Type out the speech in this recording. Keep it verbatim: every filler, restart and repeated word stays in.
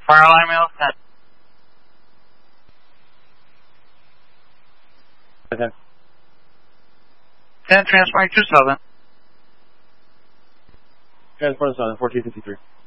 Fire alarm mail set. ten. ten, transport to Southern. Transport to Southern, fourteen fifty-three.